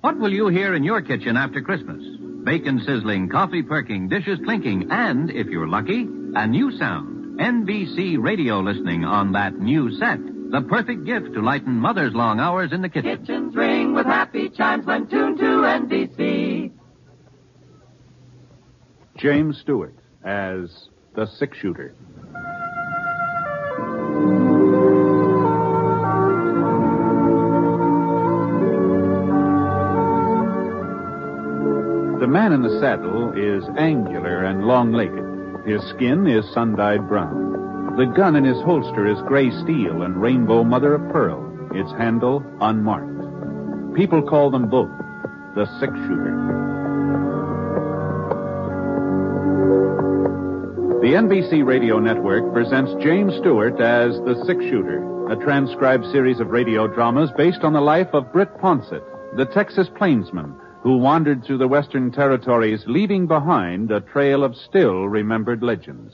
What will you hear in your kitchen after Christmas? Bacon sizzling, coffee perking, dishes clinking, and, if you're lucky, a new sound. NBC radio listening on that new set. The perfect gift to lighten Mother's long hours in the kitchen. Kitchens ring with happy chimes when tuned to NBC. James Stewart as the six-shooter. The man in the saddle is angular and long-legged. His skin is sun-dyed brown. The gun in his holster is gray steel and rainbow mother-of-pearl, its handle unmarked. People call them both the six-shooter. The NBC Radio Network presents James Stewart as the six-shooter, a transcribed series of radio dramas based on the life of Britt Ponsett, the Texas plainsman who wandered through the Western Territories, leaving behind a trail of still-remembered legends.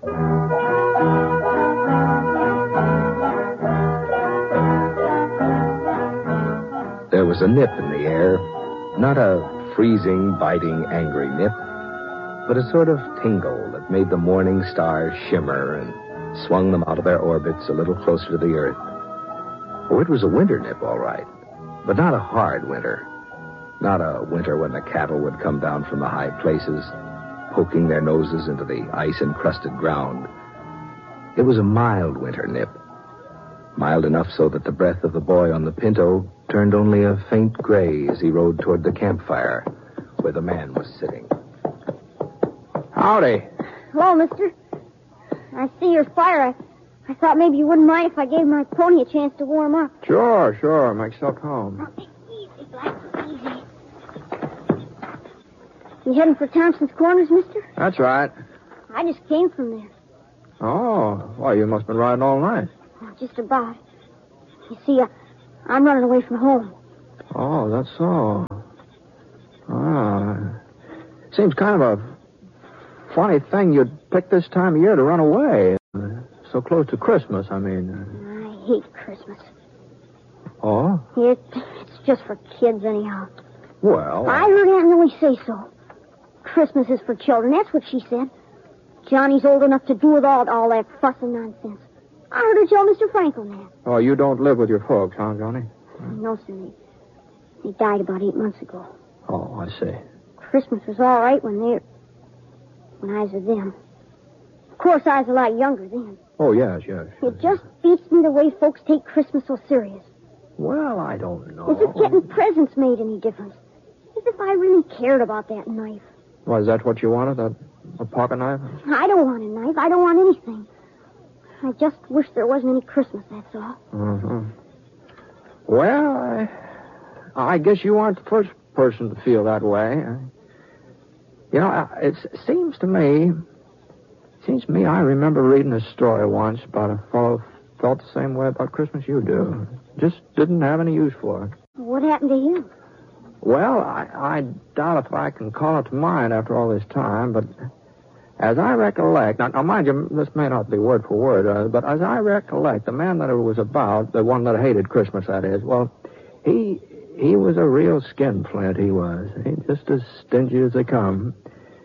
There was a nip in the air, not a freezing, biting, angry nip, but a sort of tingle that made the morning stars shimmer and swung them out of their orbits a little closer to the earth. Oh, it was a winter nip, all right, but not a hard winter. Not a winter when the cattle would come down from the high places, poking their noses into the ice-encrusted ground. It was a mild winter nip. Mild enough so that the breath of the boy on the Pinto turned only a faint gray as he rode toward the campfire where the man was sitting. Howdy. Hello, mister. I see your fire. I thought maybe you wouldn't mind if I gave my pony a chance to warm up. Sure. Make yourself home. Now, take it easy, Black. Easy. You heading for Thompson's Corners, mister? That's right. I just came from there. Oh, well, you must have been riding all night. Oh, just about. You see, I'm running away from home. Oh, that's so. Seems kind of a funny thing you'd pick this time of year to run away. So close to Christmas, I mean. I hate Christmas. Oh? It's just for kids, anyhow. Well... I heard Aunt Millie say so. Christmas is for children, that's what she said. Johnny's old enough to do with all that fuss and nonsense. I heard her tell Mr. Franklin that. Oh, you don't live with your folks, huh, Johnny? No, sir. They died about 8 months ago. Oh, I see. Christmas was all right when I was with them. Of course, I was a lot younger then. Oh, yes. It just beats me the way folks take Christmas so serious. Well, I don't know. As if getting presents made any difference. As if I really cared about that knife. Well, is that what you wanted, a pocket knife? I don't want a knife. I don't want anything. I just wish there wasn't any Christmas, that's all. Mm-hmm. Well, I guess you aren't the first person to feel that way. You know, it seems to me I remember reading a story once about a fellow who felt the same way about Christmas you do. Just didn't have any use for it. What happened to him? Well, I doubt if I can call it to mind after all this time, but as I recollect... Now, mind you, this may not be word for word, but as I recollect, the man that it was about, the one that hated Christmas, that is, well, he was a real skinflint, he was. He just as stingy as they come.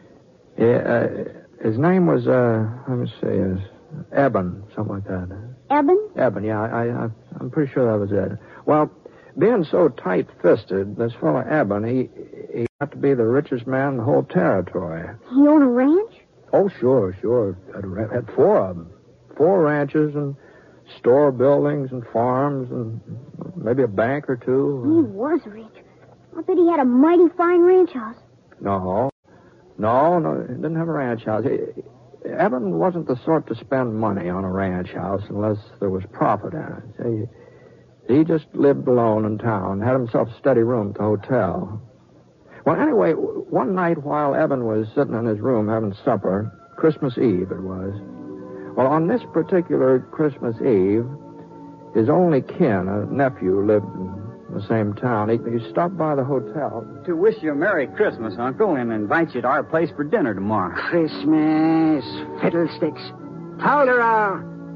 His name was, let me see, Eben, something like that. Eben? Eben, yeah, I'm pretty sure that was it. Well... Being so tight-fisted, this fellow Eben, he got to be the richest man in the whole territory. He owned a ranch? Oh, sure. Had 4 of them. 4 ranches and store buildings and farms and maybe a bank or 2. He was rich. I bet he had a mighty fine ranch house. No, he didn't have a ranch house. Eben wasn't the sort to spend money on a ranch house unless there was profit in it. He just lived alone in town, had himself a steady room at the hotel. Well, anyway, one night while Eben was sitting in his room having supper, Christmas Eve it was. Well, on this particular Christmas Eve, his only kin, a nephew, lived in the same town. He stopped by the hotel. To wish you a Merry Christmas, Uncle, and invite you to our place for dinner tomorrow. Christmas, fiddlesticks. Told her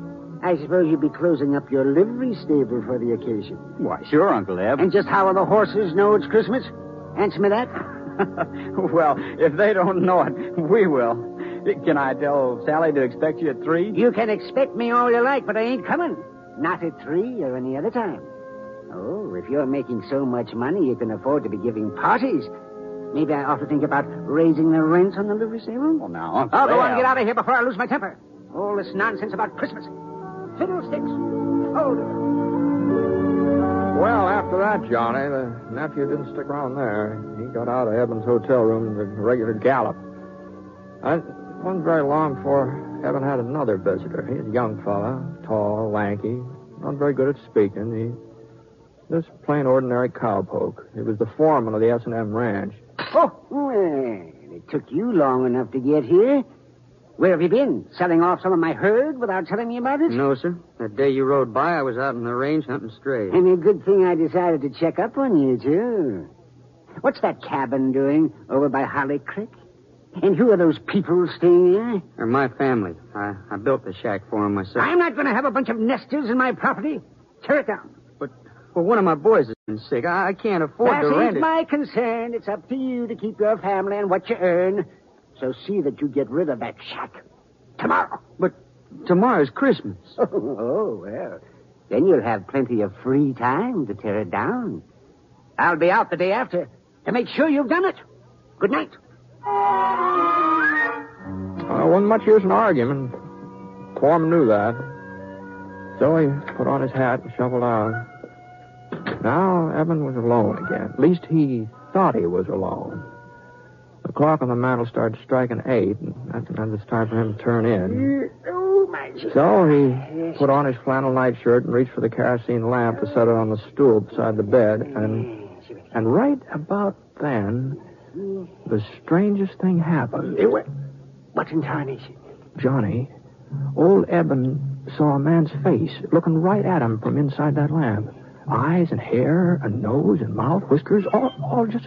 I suppose you'll be closing up your livery stable for the occasion. Why, sure, Uncle Eb. And just how will the horses know it's Christmas? Answer me that. Well, if they don't know it, we will. Can I tell Sally to expect you at 3? You can expect me all you like, but I ain't coming. Not at 3 or any other time. Oh, if you're making so much money you can afford to be giving parties, maybe I ought to think about raising the rent on the livery stable. Well, now, Uncle I'll go on Eb. and get out of here before I lose my temper. All this nonsense about Christmas. Fiddlesticks. Hold it. Well, after that, Johnny, the nephew didn't stick around there. He got out of Eben's hotel room at a regular gallop. It wasn't very long before Eben had another visitor. He's a young fella, tall, lanky, not very good at speaking. He just plain ordinary cowpoke. He was the foreman of the S&M ranch. Oh, well, it took you long enough to get here. Where have you been? Selling off some of my herd without telling me about it? No, sir. That day you rode by, I was out in the range hunting strays. And a good thing I decided to check up on you, too. What's that cabin doing over by Holly Creek? And who are those people staying there? They're my family. I built the shack for them myself. I'm not going to have a bunch of nesters in my property. Tear it down. Well, one of my boys has been sick. I can't afford to rent That ain't it. my concern. It's up to you to keep your family and what you earn. So see that you get rid of that shack. Tomorrow. But tomorrow's Christmas. Oh, well. Then you'll have plenty of free time to tear it down. I'll be out the day after to make sure you've done it. Good night. Wasn't much use in arguing. Foreman knew that. So he put on his hat and shuffled out. Now Eben was alone again. At least he thought he was alone. The clock on the mantel started striking 8, and that meant it's time for him to turn in. Oh, my... So he put on his flannel nightshirt and reached for the kerosene lamp to set it on the stool beside the bed. And right about then, the strangest thing happened. What in tarnation? Johnny, old Eben saw a man's face looking right at him from inside that lamp. Eyes and hair and nose and mouth, whiskers, all just